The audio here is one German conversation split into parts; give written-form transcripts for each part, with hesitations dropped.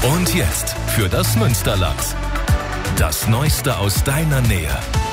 Und jetzt für das Münsterland. Das Neueste aus deiner Nähe.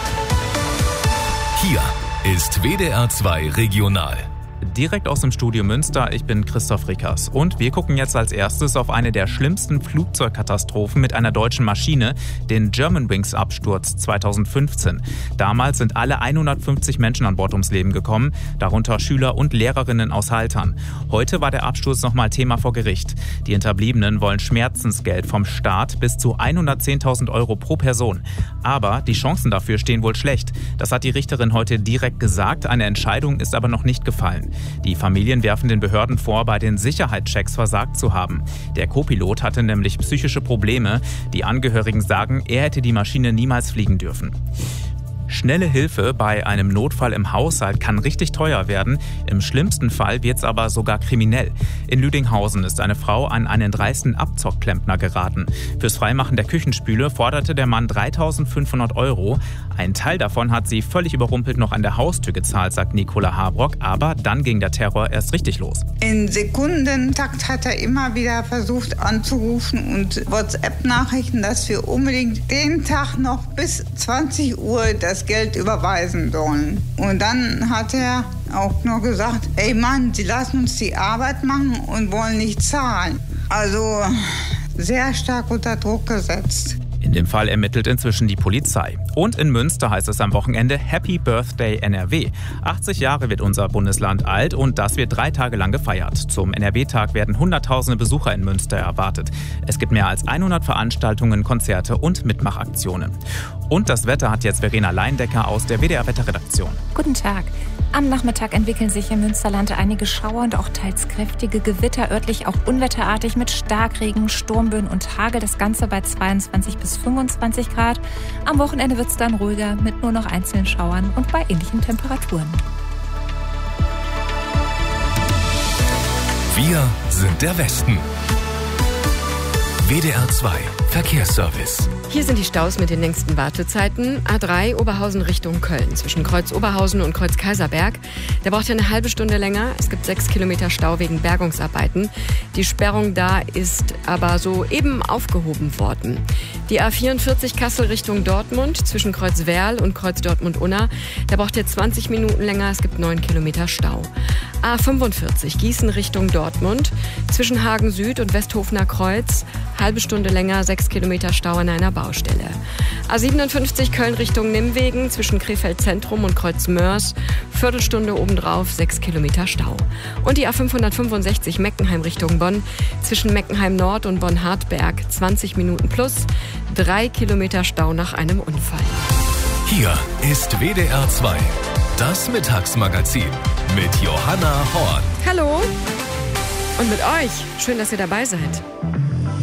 Hier ist WDR 2 Regional. Direkt aus dem Studio Münster, ich bin Christoph Rickers. Und wir gucken jetzt als erstes auf eine der schlimmsten Flugzeugkatastrophen mit einer deutschen Maschine, den Germanwings-Absturz 2015. Damals sind alle 150 Menschen an Bord ums Leben gekommen, darunter Schüler und Lehrerinnen aus Haltern. Heute war der Absturz nochmal Thema vor Gericht. Die Hinterbliebenen wollen Schmerzensgeld vom Staat bis zu 110.000 Euro pro Person. Aber die Chancen dafür stehen wohl schlecht. Das hat die Richterin heute direkt gesagt. Eine Entscheidung ist aber noch nicht gefallen. Die Familien werfen den Behörden vor, bei den Sicherheitschecks versagt zu haben. Der Co-Pilot hatte nämlich psychische Probleme. Die Angehörigen sagen, er hätte die Maschine niemals fliegen dürfen. Schnelle Hilfe bei einem Notfall im Haushalt kann richtig teuer werden. Im schlimmsten Fall wird es aber sogar kriminell. In Lüdinghausen ist eine Frau an einen dreisten Abzockklempner geraten. Fürs Freimachen der Küchenspüle forderte der Mann 3.500 Euro. Einen Teil davon hat sie völlig überrumpelt noch an der Haustür gezahlt, sagt Nicola Habrock. Aber dann ging der Terror erst richtig los. In Sekundentakt hat er immer wieder versucht anzurufen und WhatsApp-Nachrichten, dass wir unbedingt den Tag noch bis 20 Uhr das Geld überweisen sollen. Und dann hat er auch nur gesagt, ey Mann, Sie lassen uns die Arbeit machen und wollen nicht zahlen. Also sehr stark unter Druck gesetzt. In dem Fall ermittelt inzwischen die Polizei. Und in Münster heißt es am Wochenende Happy Birthday NRW. 80 Jahre wird unser Bundesland alt und das wird 3 Tage lang gefeiert. Zum NRW-Tag werden Hunderttausende Besucher in Münster erwartet. Es gibt mehr als 100 Veranstaltungen, Konzerte und Mitmachaktionen. Und das Wetter hat jetzt Verena Leindecker aus der WDR-Wetterredaktion. Guten Tag. Am Nachmittag entwickeln sich im Münsterland einige Schauer und auch teils kräftige Gewitter, örtlich auch unwetterartig mit Starkregen, Sturmböen und Hagel. Das Ganze bei 22 bis 25 Grad. Am Wochenende wird es dann ruhiger mit nur noch einzelnen Schauern und bei ähnlichen Temperaturen. Wir sind der Westen. WDR 2 Verkehrsservice. Hier sind die Staus mit den längsten Wartezeiten. A3 Oberhausen Richtung Köln. Zwischen Kreuz Oberhausen und Kreuz Kaiserberg. Der braucht ja eine halbe Stunde länger. Es gibt 6 Kilometer Stau wegen Bergungsarbeiten. Die Sperrung da ist aber soeben aufgehoben worden. Die A44 Kassel Richtung Dortmund. Zwischen Kreuz Werl und Kreuz Dortmund-Unna. Der braucht ja 20 Minuten länger. Es gibt 9 Kilometer Stau. A45 Gießen Richtung Dortmund. Zwischen Hagen Süd und Westhofener Kreuz. Halbe Stunde länger, 6 Kilometer Stau an einer Baustelle. A57 Köln Richtung Nimwegen zwischen Krefeld Zentrum und Kreuz Mörs. Viertelstunde obendrauf, 6 Kilometer Stau. Und die A565 Meckenheim Richtung Bonn zwischen Meckenheim Nord und Bonn-Hartberg 20 Minuten plus, 3 Kilometer Stau nach einem Unfall. Hier ist WDR 2, das Mittagsmagazin mit Johanna Horn. Hallo und mit euch. Schön, dass ihr dabei seid.